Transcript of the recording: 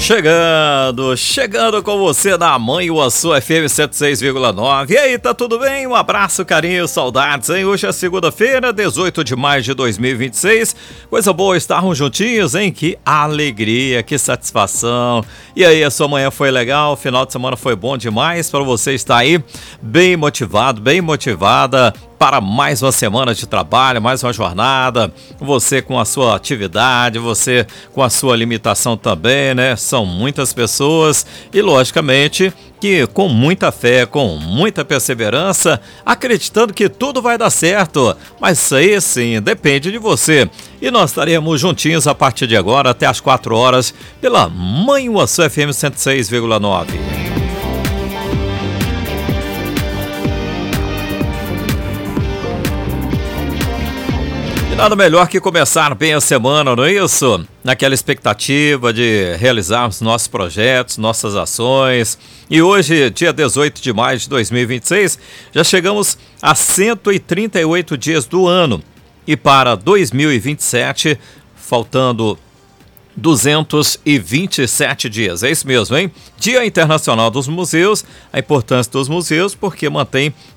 Chegando com você na Mãe Uaçu FM 106,9. E aí, tá tudo bem? Um abraço, carinho, saudades, hein? Hoje é segunda-feira, 18 de maio de 2026. Coisa boa estarmos juntinhos, hein? Que alegria, que satisfação. E aí, a sua manhã foi legal? O final de semana foi bom demais para você estar aí bem motivado, bem motivada para mais uma semana de trabalho, mais uma jornada, você com a sua atividade, você com a sua limitação também, né? São muitas pessoas e, logicamente, que com muita fé, com muita perseverança, acreditando que tudo vai dar certo. Mas isso aí, sim, depende de você. E nós estaremos juntinhos a partir de agora até às 4 horas pela Mãe Uaçu FM 106,9. Nada melhor que começar bem a semana, não é isso? Naquela expectativa de realizarmos nossos projetos, nossas ações. E hoje, dia 18 de maio de 2026, já chegamos a 138 dias do ano. E para 2027, faltando 227 dias, é isso mesmo, hein? Dia Internacional dos Museus, a importância dos museus porque mantém